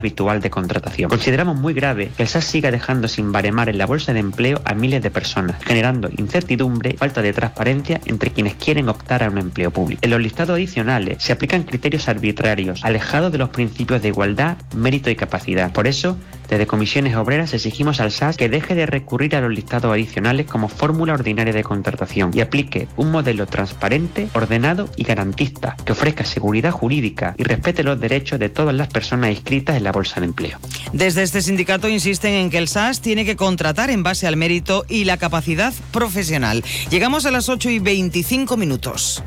habitual de contratación. Consideramos muy grave que el SAS siga dejando sin baremar en la bolsa de empleo a miles de personas, generando incertidumbre y falta de transparencia entre quienes quieren optar a un empleo público. En los listados adicionales se aplican criterios arbitrarios, alejados de los principios de igualdad, mérito y capacidad. Por eso, desde Comisiones Obreras exigimos al SAS que deje de recurrir a los listados adicionales como fórmula ordinaria de contratación y aplique un modelo transparente, ordenado y garantista, que ofrezca seguridad jurídica y respete los derechos de todas las personas inscritas en la bolsa de empleo. Desde este sindicato insisten en que el SAS tiene que contratar en base al mérito y la capacidad profesional. Llegamos a las 8:25.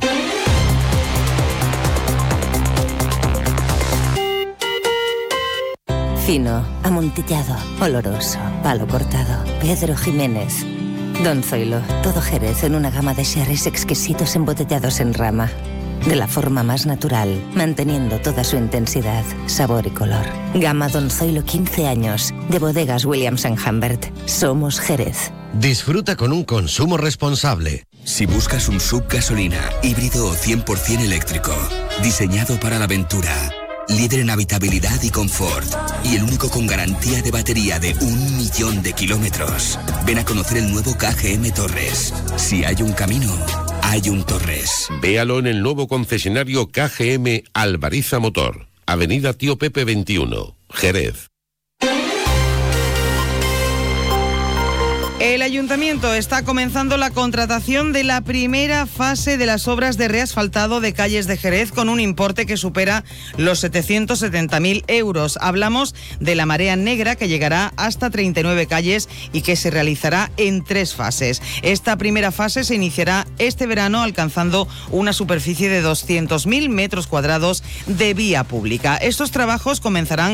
Fino, amontillado, oloroso, palo cortado, Pedro Jiménez. Don Zoilo, todo Jerez en una gama de sherries exquisitos embotellados en rama. De la forma más natural, manteniendo toda su intensidad, sabor y color. Gama Don Zoilo 15 años, de Bodegas Williams & Humbert. Somos Jerez. Disfruta con un consumo responsable. Si buscas un SUV gasolina, híbrido o 100% eléctrico, diseñado para la aventura, líder en habitabilidad y confort, y el único con garantía de batería de 1 millón de kilómetros. Ven a conocer el nuevo KGM Torres. Si hay un camino, hay un Torres. Véalo en el nuevo concesionario KGM Alvariza Motor, Avenida Tío Pepe 21, Jerez. El Ayuntamiento está comenzando la contratación de la primera fase de las obras de reasfaltado de calles de Jerez con un importe que supera los 770.000 euros. Hablamos de la Marea Negra, que llegará hasta 39 calles y que se realizará en 3 fases. Esta primera fase se iniciará este verano alcanzando una superficie de 200.000 metros cuadrados de vía pública. Estos trabajos comenzarán